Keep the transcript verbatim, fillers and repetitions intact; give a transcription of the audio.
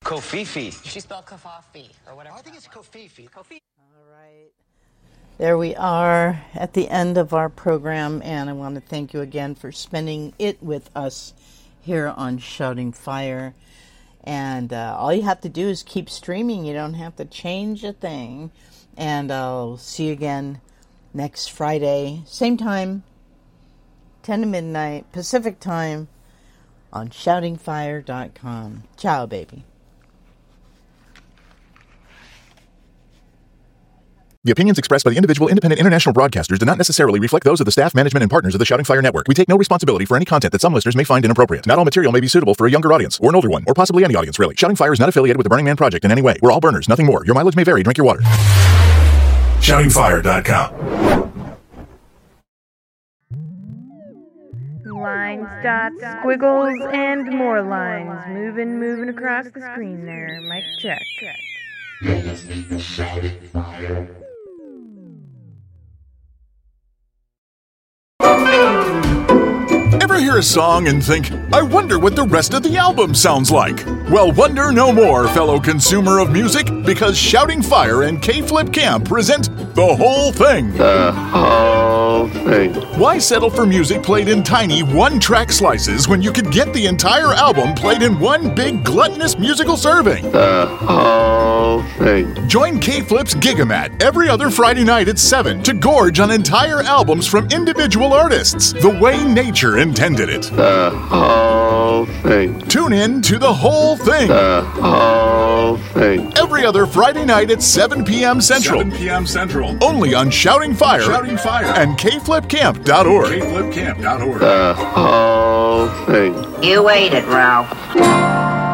Kofifi. She spelled Kofafi or whatever. I think it's Kofifi. Kofifi. All right. There we are at the end of our program, and I want to thank you again for spending it with us here on Shouting Fire. And uh, all you have to do is keep streaming. You don't have to change a thing. And I'll see you again next Friday, same time, ten to midnight, Pacific time, on shouting fire dot com. Ciao, baby. The opinions expressed by the individual independent international broadcasters do not necessarily reflect those of the staff, management, and partners of the Shouting Fire Network. We take no responsibility for any content that some listeners may find inappropriate. Not all material may be suitable for a younger audience, or an older one, or possibly any audience, really. Shouting Fire is not affiliated with the Burning Man Project in any way. We're all burners, nothing more. Your mileage may vary. Drink your water. shouting fire dot com. Lines, dots, squiggles, and more lines. Moving, moving across the screen there. Mic check. You're listening to Shouting Fire. Ever hear a song and think, I wonder what the rest of the album sounds like? Well, wonder no more, fellow consumer of music, because Shouting Fire and K-Flip Camp present The Whole Thing. The Whole Thing. Why settle for music played in tiny one-track slices when you could get the entire album played in one big gluttonous musical serving? The Whole Thing. Join K-Flip's Gigamat every other Friday night at seven to gorge on entire albums from individual artists, the way nature intended it. The Whole Thing. Tune in to The Whole Thing. The Whole Thing. Every other Friday night at seven p.m. Central. seven p.m. Central. Only on Shouting Fire. Shouting Fire. And K Flip Camp dot org. K Flip Camp dot org. The Whole Thing. You ate it, Ralph.